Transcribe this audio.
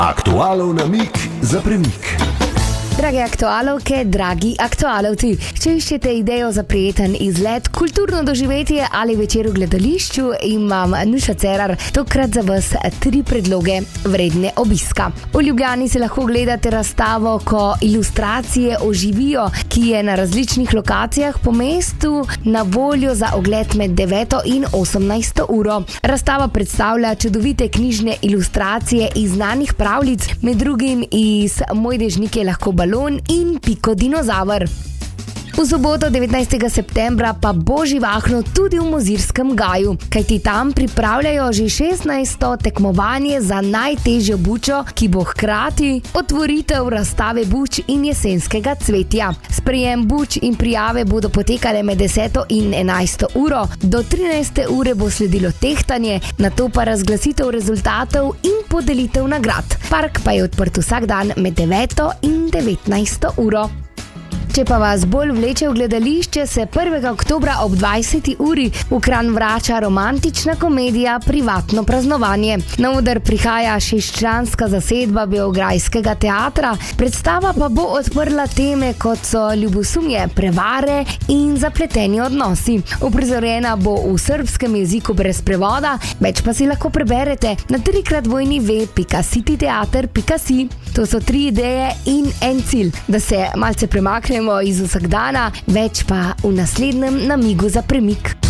Aktualov namig za premik. Drage aktualovke, dragi aktualovci, če iščete idejo za prijeten izlet, kulturno doživetje ali večer v gledališču, imam Nuša Cerar tokrat za vas 3 predloge vredne obiska. V Ljubljani se lahko gledate razstavo, ko ilustracije oživijo, ki je na različnih lokacijah po mestu na voljo za ogled med 9 in 18 uro. Razstava predstavlja čudovite knjižne ilustracije iz znanih pravljic, med drugim iz Moj dežnik je lahko balon in Piko dinozaver. V soboto 19. septembra pa bo živahno tudi v Mozirskem gaju, kajti tam pripravljajo že 16. tekmovanje za najtežjo bučo, ki bo hkrati otvoritev razstave buč in jesenskega cvetja. Sprejem buč in prijave bodo potekale med 10. in 11. uro, do 13. ure bo sledilo tehtanje, nato pa razglasitev rezultatov in podelitev nagrad. Park pa je odprt vsak dan med 9. in 19. uro. Če pa vas bolj vleče v gledališče, se 1. oktobra ob 20. uri v Kranj vrača romantična komedija Privatno praznovanje. Na oder prihaja 6-članska zasedba Beograjskega teatra, predstava pa bo odprla teme, kot so ljubosumje, prevare in zapleteni odnosi. Uprizorjena bo v srbskem jeziku brez prevoda, več pa si lahko preberete na 3x.v.cityteater.si. To so 3 ideje in en cilj, da se malce premaknemo iz vsakdana, več pa v naslednjem namigu za premik.